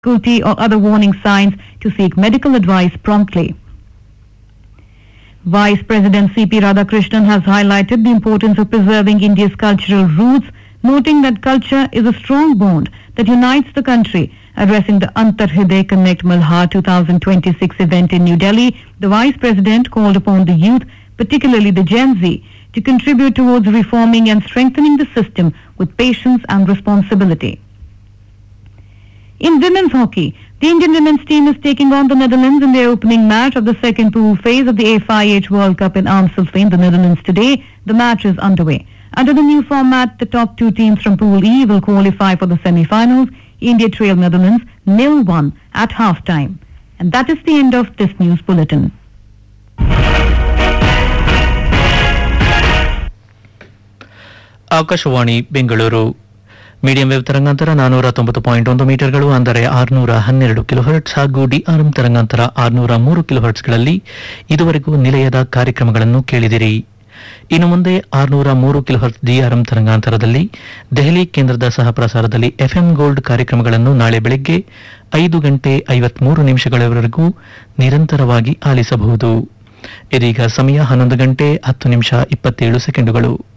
difficulty or other warning signs to seek medical advice promptly. Vice President C.P. Radhakrishnan has highlighted the importance of preserving India's cultural roots, noting that culture is a strong bond that unites the country. Addressing the Antar Hriday Connect Malhar 2026 event in New Delhi, the Vice President called upon the youth, particularly the Gen Z, to contribute towards reforming and strengthening the system with patience and responsibility. In women's hockey, the Indian women's team is taking on the Netherlands in their opening match of the second pool phase of the FIH World Cup in Amstelveen, the Netherlands today. The match is underway. Under the new format, the top two teams from Pool E will qualify for the semi-finals. India trailed Netherlands 0-1 at half-time. And that is the end of this news bulletin. Akashvani Bengaluru medium wave ತರಂಗಾಂತರ 490.1 ಮೀಟರ್ಗಳು ಅಂದರೆ 612 kilohertz ಹಾಗೂ DRM ತರಂಗಾಂತರ 603 ಕಿಲೋಹರ್ಟ್ಸ್ಗಳಲ್ಲಿ ಇದುವರೆಗೂ ನಿಲಯದ ಕಾರ್ಯಕ್ರಮಗಳನ್ನು ಕೇಳಿದಿರಿ. ಇನ್ನು ಮುಂದೆ 603 ಕಿಲೋಹರ್ಟ್ಸ್ ಡಿಆರ್ಎಂ ತರಂಗಾಂತರದಲ್ಲಿ ದೆಹಲಿ ಕೇಂದ್ರದ ಸಹ ಪ್ರಸಾರದಲ್ಲಿ ಎಫ್ಎಂ ಗೋಲ್ಡ್ ಕಾರ್ಯಕ್ರಮಗಳನ್ನು ನಾಳೆ ಬೆಳಗ್ಗೆ 5 ಗಂಟೆ 53 ನಿಮಿಷಗಳವರೆಗೂ ನಿರಂತರವಾಗಿ ಆಲಿಸಬಹುದು. ಇದೀಗ ಸಮಯ 11 ಗಂಟೆ 10 ನಿಮಿಷ 27 ಸೆಕೆಂಡುಗಳು.